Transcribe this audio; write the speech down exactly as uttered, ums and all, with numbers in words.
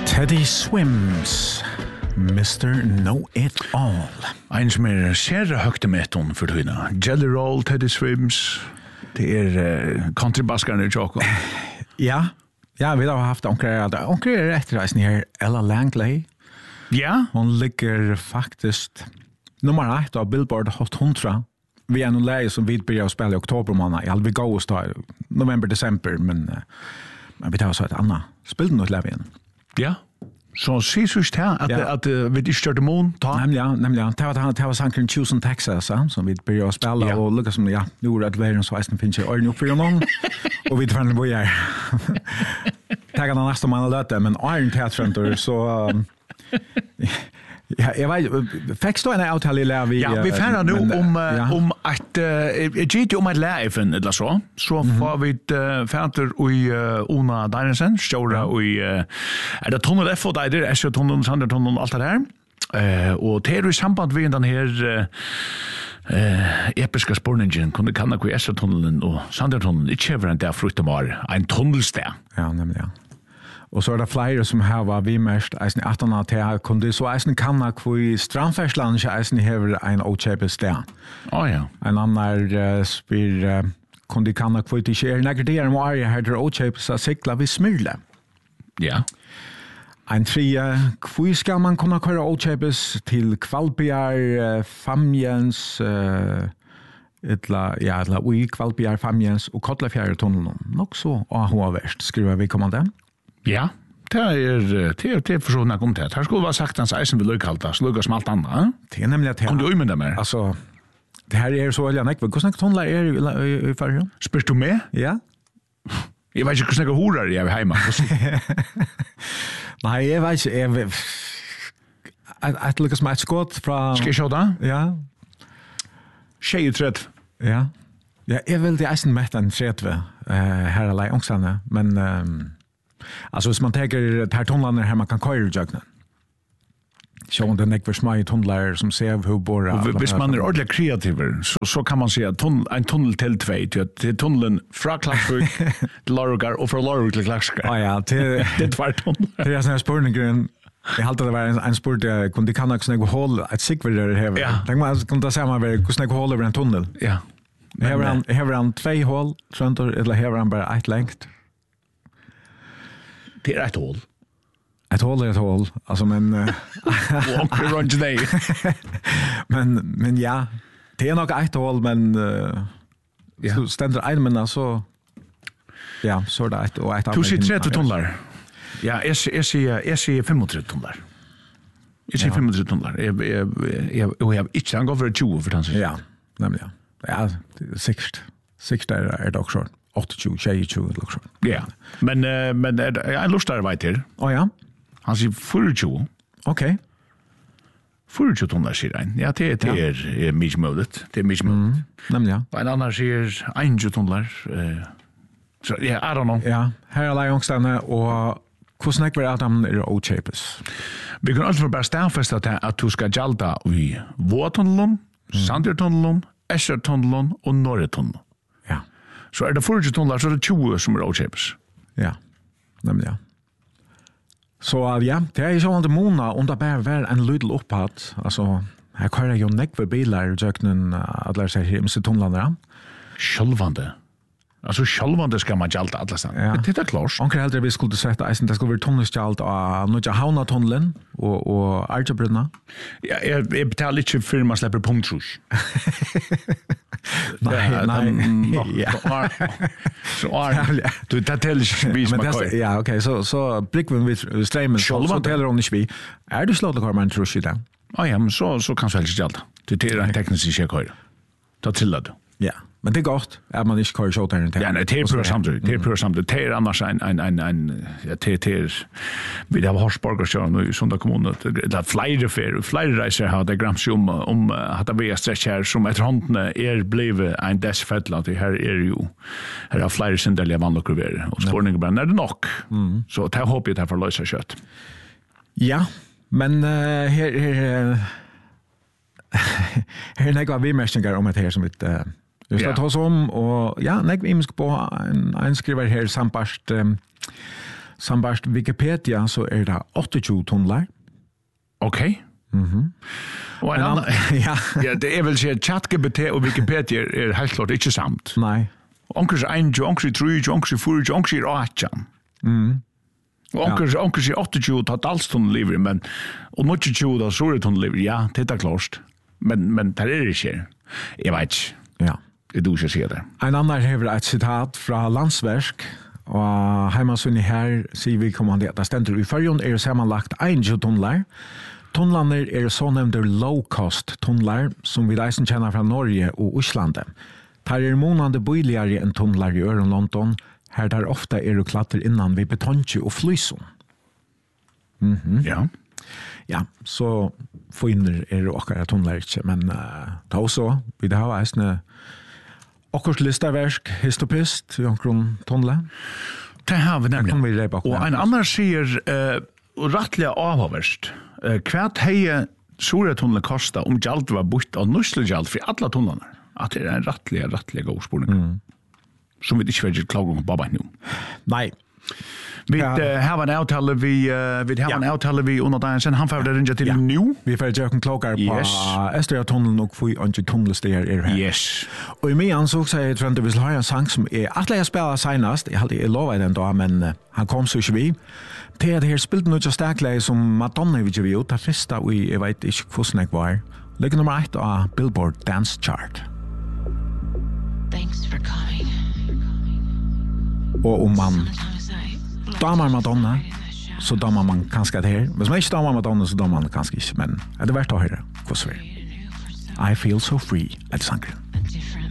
Teddy Swims, mister Know-It-All. En som er sære høgte meton for tøyna. Jelly Roll, Teddy Swims. Det er uh, countrybaskerne i Tjoko. Ja, ja, vi har haft onker, onker er etterreisen her, Ella Langley. Ja? Hon ligger faktisk nummer ett av Billboard Hot hundra. Vi er noen leie som vi börjar spela i oktober måned. Jeg vi gå oss da november, december, men, uh, men vi tar så et annet. Spilte noe leve igjen. Ja. Så sies just her at, Ja. at, at uh, vi ikke størte mån, ta. Nemlig, ja, nemlig, ja. Det var, det var sankeren Tucson, Texas, ja, som vi börjar spela, Ja. og lukka som, ja, nu er det verden så eisen finnes i øyne opp for noen, og vi tar fann boi her. Det kan han nesten mann løte, men øyne teatrenter, så... Um, ja, jeg vet, fikk stå en avtale i lær vi... Ja, vi færre nu men, om, ja. uh, om at, uh, jeg gitt om et lærefen, eller så, så mm -hmm. får vi uh, færter i uh, Ona Deinesen, stjåra i, uh, er det tunnel F og der, er det tunnel, sander tunnel, alt det her. Uh, og det er i samband med den her uh, uh, episka spurningen, kunne kanna hvor Esra-tunnelen og Sander-tunnelen ikke hever en der fruktemar, en tunnelsted. Ja, nemlig, ja. Og så er det flere som har vært vi mest eisen i atten til jeg kunne så eisen kanna hvor strandfærsland ikke eisen hever en åkjøpet sted. Åh oh, ja. En annen uh, spyr uh, kunne kanna hvor det ikke er negredere med Arje her der åkjøpet seg sikla vi smyrle. Ja. En tredje, hvor skal man kunne køre åkjøpes til Kvalbjerg, uh, Famjens, uh, etla, ja, etla, ui Kvalbjerg, Famjens og Kotlefjæretunnelen. Nok så avhåverst, skriver vi kommande. Ja, det er, det er, det er for sånn jeg kom til. Her skulle være sagt hans eisen vil løykalta, så løyka som alt annet. Eh? Det er nemlig at... Kom du øymynda mer? Altså, det her er så veldig nekve. Hvordan tunnler er i, i, i fargen? Spyrs du med? Ja. Jeg vet ikke hvordan horer jeg er hjemme. Nei, jeg vet ikke. Jeg, jeg, jeg lykkes med et skått fra... Skal jeg se da? Ja. tjejuträtt. Ja. Ja, jeg vil det eisen mett en tredje uh, her alai ångstane, men... Um, alltså hvis man tänker att här tunnlarna här man kan köra i jögnen. Så om det är nekvar små tunnlar som ser hur borra... Hvis man är ordentligt kreativ så, så kan man säga tunnel, en tunnel till två. Till tunneln från Klagsvik till Larugar och från Larugar till Klagsvik. Ja, ja. Till, det är två tunnlar. Det är sån här spårningen. Jag halte det var en, en spurt, uh, kunde kan också något hål, ett sikvärde här. Ja. Tänk man kunde säga man hur något hål över en tunnel. Ja. Här han, här han två hål, tror jag, eller här han bara ett längt. Det är ett hål. Ett hål är ett hål. Alltså men... Walker runs day. men, men ja, det är nog ett hål, men... Uh, ja. Så ständer en men alltså... Ja, så är det ett och ett... Du ser trettio tunnlar. Ja, jag ser, jag ser femogtrettio tunnlar. Jag ser femogtrettio tunnlar. Jag, jag, jag, jag har inte han går för tjugo för tanken. Ja, nämligen. Ja, säkert. Säkert är, är det också åttio, tjugo, också. Ja, men, uh, men er, jeg lustar vei til. Å oh, ja? Han sier fyrtio. Ok. fyrtio tunnlar sier han. Ja, det, det ja. er, er mye muligt. Det er mye muligt. Mm, nemlig, ja. Og en annan sier tjugo tunnlar. Uh, så, ja, I don't know. Ja, her er leiongstene, og hvordan er det at de er åkjøpes? Vi kan alltid bare stedfeste til at du skal gjalda i Våtunnelen, mm. Sandertunnelen, Essertunnelen og Norretunnelen. Ja. Så er det fyrtio tunnlar, så er det tjugo som er åkjøpes. Ja, nemlig, ja. Så ja, det er jo sånn at måned, om det bare var en lydel opphatt, altså, her kører jo nekve biler, jøkken, at lære seg her, med tunnlene. Sjølvande. Alltså självande ska man jalta alla stan. Ja. Det är klart. Onkel heldre vi skulle sett eisen, det skulle være tunnelskjalt av Nudja Havna-tunnelen og, og Arjabrunna. Ja, jeg, jeg betaler ikke før man slipper punktrus. Nei, ja, nei. Ja. Så er du, det teller ikke vi som er ja, ok, så, så blikker vi ved streimen, så, så teller hun ikke vi. Er du slått å komme en trus i det? Ja, ja, men så, så kan du helst jalta. Det er en teknisk ikke jeg kører. Da trillar du. Ja. Men det är gott att man inte kör showtime till. Ja, nej, det är pur samtidigt. Det är pur samtidigt. Det är annars en en en en ja, det är vi har Horsborg och så nu i Sunda kommun det är flera för flera reser har det grams om om att det är stretch här som ett handne är blev en desfettland det här är ju här har flera sindeliga vandlokurver och spårningen bara när det nog. Mm. Så det hoppas jag att för lösa kött. Ja, men uh, här här här är några vi mästningar om det här som ett uh, Vi skal ta oss om, og ja, nek vi skal på en, en skriver her sampast um, Sambart Wikipedia så er det tjugoåtta tunnlar. Okej. Mhm. Och en annan ja, ja, det är väl så att ChatGPT och Wikipedia är helt klart inte samt. Nej. Onkers ein, onkers tre, onkers fyra, onkers åtta. Mhm. Onkers onkers åtta totalt tunnelliv men och mycket tjugo då så är tunnelliv. Ja, det är klart. Men men det är inte. Jag vet. Ja. Det du ska se där. En annan har ett citat från Landsverk och hemma så ni här ser vi kommer det där ständer i förjon är sammanlagt tjugo tunnlar. Tunnlarna är så nämnda low cost tunnlar som vi reisen känner från Norge och Island. Tar är månande billigare än tunnlar i Ören London. Här där ofta är det klatter innan vi betonge och flyson. Mhm. Ja. Ja, så finner är det också tunnlar inte men uh, det är så vi det har en Okkurs listaverk, histopist, jonkron tunnla. Det har vi nämligen. Vi och en annan säger uh, rättliga avhaverst. Uh, Kvärt heje sura tunnlar kosta om jalt var bort av nuslejalt för alla tunnlarna. Att det är en rättliga, rättliga gåspårning. Mm. Som vi inte vet klagar om bara nu. Nej. Vi har en avtale vi vi har en avtale vi under dagen sen han får det ringa till nu. Vi får göra en klagar på Östra tunneln och få inte tunnelsteg är här. Yes. Och i mig ansåg sig att vi vill ha en sång som är att jag spelar senast. Jag hade jag lovar den då men han kom så inte vi. Det är det här spelet nu så starkt som Madonna vi ju ut att första vi jag vet inte hur snack var. Ligger nummer ett på Billboard Dance Chart. Thanks for coming. Och om man damar Madonna så damar man kanske det här. Men som inte damar Madonna så damar man kanske inte. Men det är värt att höra. I feel so free at Sankren.